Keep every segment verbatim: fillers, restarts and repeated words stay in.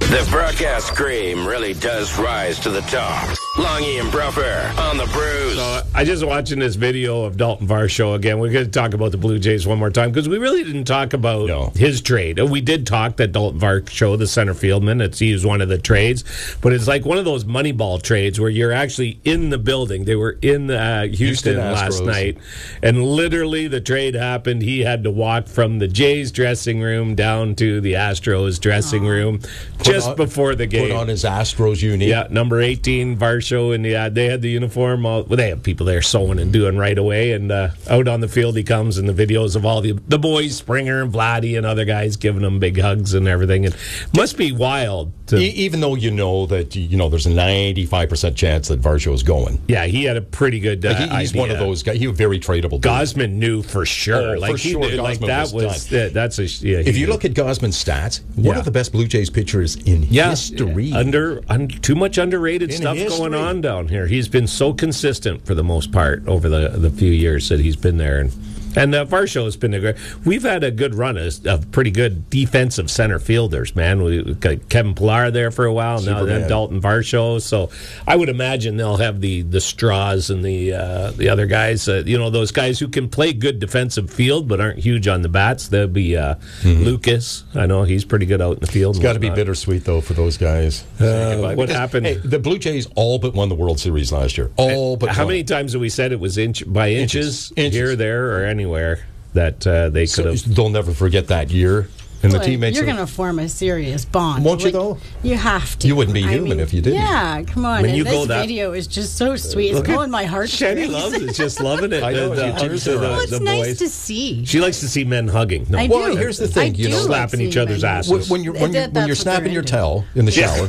The broadcast cream really does rise to the top. Longy and Bruffer on the Brews. So I just watching this video of Dalton Varsho again. We're going to talk about the Blue Jays one more time because we really didn't talk about no. his trade. We did talk that Dalton Varsho, the center fieldman, it's he was one of the trades, but it's like one of those Moneyball trades where you're actually in the building. They were in uh, Houston, Houston last night, and literally the trade happened. He had to walk from the Jays dressing room down to the Astros dressing Aww. room just on, before the game. Put on his Astros uni. Yeah, number eighteen Varsho. And yeah, they had the uniform. All, well, they have people there sewing and doing right away. And uh, out on the field he comes, and the videos of all the the boys, Springer and Vladdy and other guys, giving him big hugs and everything. It must be wild. To, e- even though you know that you know there's a ninety-five percent chance that Varsho is going. Yeah, he had a pretty good. Uh, like he, he's idea. one of those guys. He was very tradable. Gosman knew for sure. Oh, like for he sure, did, like that was, was uh, that's a. Yeah, if you did. look at Gosman's stats, one yeah. of the best Blue Jays pitchers in yeah, history. Under un, too much underrated in stuff history. going on down here. He's been so consistent for the most part over the the few years that he's been there, and and uh, Varsho has been a great. We've had a good run of, of pretty good defensive center fielders, man. We we got Kevin Pillar there for a while, now then Dalton Varsho. So I would imagine they'll have the the Straws and the uh, the other guys, uh, you know, those guys who can play good defensive field but aren't huge on the bats. There'll be uh, mm-hmm. Lucas. I know he's pretty good out in the field. It's got to be bittersweet though for those guys. Uh, what because, happened? Hey, the Blue Jays all but won the World Series last year. All but how won. many times have we said it was inch by inches, inches, inches. here, there, or anywhere that uh, they could have? So they'll never forget that year. And Boy, the teammates you're going to form a serious bond. Won't like, you, though? You have to. You wouldn't be I human mean, if you didn't. Yeah, come on. When and you this go that, video is just so sweet. It's pulling my heart. Shanny loves it. Just loving it. I know. The, the, hugs the, the, well, it's the nice boys. to see. She likes to see men hugging. No. I well, do. here's the thing. I you know, slapping each other's asses. When, when you're, when you're, when you're snapping your towel in the shower.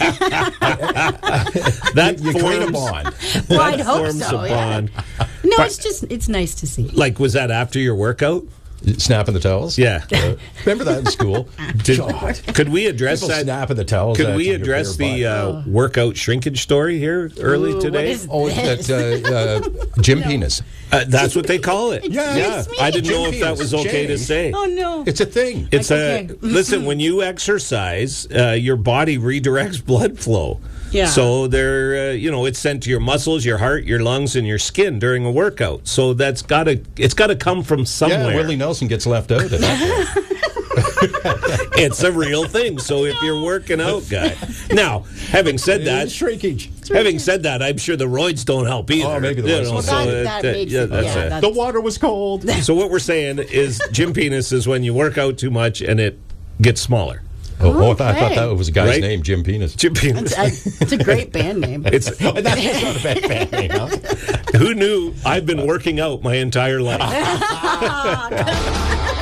that you, you forms, create a bond. Well, I'd hope forms so, a yeah. bond. No, but, it's just, it's nice to see. Like, was that after your workout? Snapping the towels? Yeah. Uh, remember that in school? Did, could we address People that? Snapping the towels. Could we address the uh, workout shrinkage story here early Ooh, today? What is oh, this? that uh, uh, Jim no. Penis. Uh, that's what they call it. yeah. yeah. I didn't Jim know if that was okay Jay. to say. Oh, no. It's a thing. It's like, a okay. Listen, when you exercise, uh, your body redirects blood flow. Yeah. So they're, uh, you know, it's sent to your muscles, your heart, your lungs, and your skin during a workout. So that's got to, it's got to come from somewhere. Yeah, Willie Nelson gets left out. At that It's a real thing. So if you're working out, guy. Now, having said that, shrinkage. Having said that, I'm sure the roids don't help either. Oh, maybe the you roids know, don't. so Well, that- it- that uh, makes yeah, it- that's yeah, it. that's- The water was cold. So what we're saying is Jim Penis is when you work out too much and it gets smaller. Oh, oh, I, thought, I thought Okay. that was a guy's Right? name, Jim Penis. Jim Penis. It's a, it's a great band name. It's That's not a bad band name, huh? who knew I've been working out my entire life.